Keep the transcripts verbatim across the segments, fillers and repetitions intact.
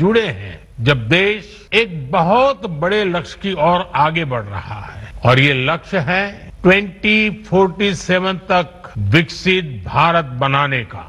जुड़े हैं, जब देश एक बहुत बड़े लक्ष्य की ओर आगे बढ़ रहा है और ये लक्ष्य है ट्वेंटी फोर्टी सेवन तक विकसित भारत बनाने का।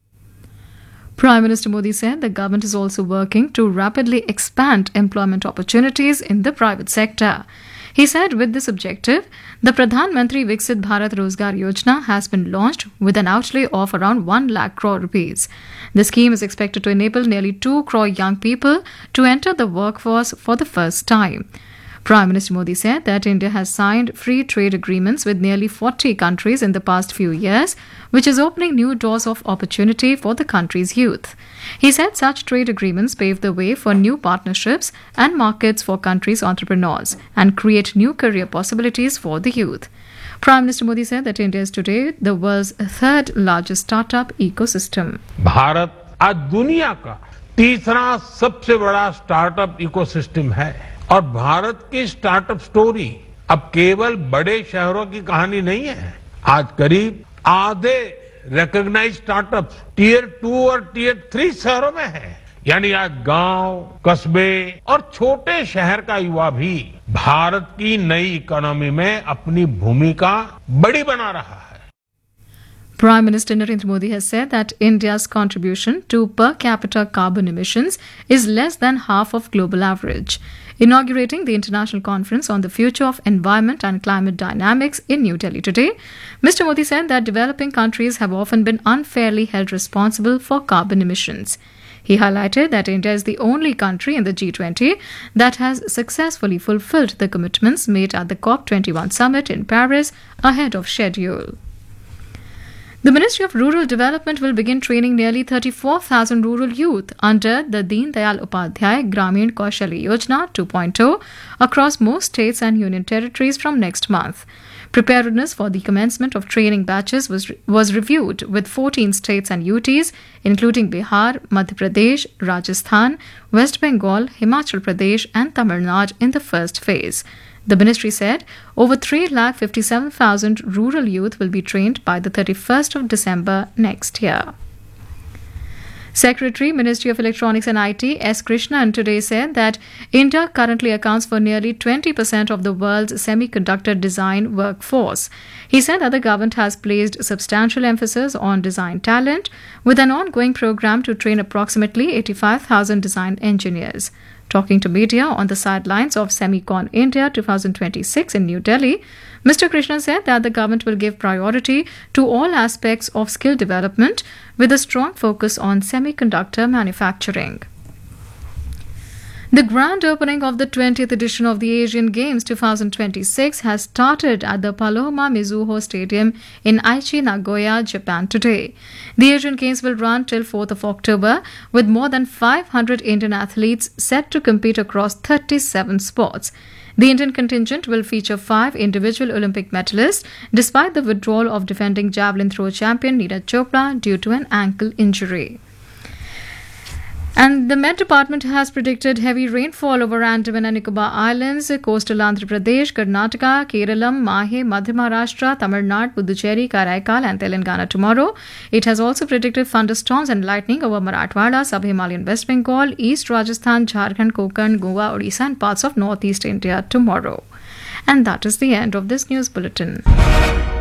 Prime Minister Modi said the government is also working to rapidly expand employment opportunities in the private sector. He said with this objective, the Pradhan Mantri Viksit Bharat Rozgar Yojana has been launched with an outlay of around one lakh crore rupees. The scheme is expected to enable nearly two crore young people to enter the workforce for the first time. Prime Minister Modi said that India has signed free trade agreements with nearly forty countries in the past few years, which is opening new doors of opportunity for the country's youth. He said such trade agreements pave the way for new partnerships and markets for countries' entrepreneurs and create new career possibilities for the youth. Prime Minister Modi said that India is today the world's third largest startup ecosystem. Bharat आज दुनिया का तीसरा सबसे बड़ा startup ecosystem है और भारत की startup story अब केवल बड़े शहरों की कहानी नहीं है। आज करीब आधे रिकॉग्नाइज्ड स्टार्टअप टीयर टू और टीयर थ्री शहरों में है। यानी आज गांव, कस्बे और छोटे शहर का युवा भी भारत की नई इकोनॉमी में अपनी भूमिका बड़ी बना रहा है। Prime Minister Narendra Modi has said that India's contribution to per capita carbon emissions is less than half of global average. Inaugurating the International Conference on the Future of Environment and Climate Dynamics in New Delhi today, Mister Modi said that developing countries have often been unfairly held responsible for carbon emissions. He highlighted that India is the only country in the G twenty that has successfully fulfilled the commitments made at the COP twenty-one summit in Paris ahead of schedule. The Ministry of Rural Development will begin training nearly thirty-four thousand rural youth under the Deen Dayal Upadhyay Gramin Kaushalya Yojana two point oh across most states and union territories from next month. Preparedness for the commencement of training batches was, was reviewed with fourteen states and U Ts, including Bihar, Madhya Pradesh, Rajasthan, West Bengal, Himachal Pradesh and Tamil Nadu in the first phase. The ministry said over three lakh fifty-seven thousand rural youth will be trained by the thirty-first of December next year. Secretary, Ministry of Electronics and I T, S. Krishnan, today said that India currently accounts for nearly twenty percent of the world's semiconductor design workforce. He said that the government has placed substantial emphasis on design talent with an ongoing program to train approximately eighty-five thousand design engineers. Talking to media on the sidelines of Semicon India twenty twenty-six in New Delhi, Mister Krishnan said that the government will give priority to all aspects of skill development with a strong focus on semiconductor manufacturing. The grand opening of the twentieth edition of the Asian Games twenty twenty-six has started at the Paloma Mizuho Stadium in Aichi, Nagoya, Japan today. The Asian Games will run till fourth of October with more than five hundred Indian athletes set to compete across thirty-seven sports. The Indian contingent will feature five individual Olympic medalists despite the withdrawal of defending javelin throw champion Neeraj Chopra due to an ankle injury. And the Met Department has predicted heavy rainfall over Andaman and Nicobar Islands, coastal Andhra Pradesh, Karnataka, Kerala, Mahe, Madhya Maharashtra, Tamil Nadu, Puducherry, Karaikal and Telangana tomorrow. It has also predicted thunderstorms and lightning over Marathwada, Sub-Himalayan West Bengal, East Rajasthan, Jharkhand, Konkan, Goa, Odisha and parts of Northeast India tomorrow. And that is the end of this news bulletin.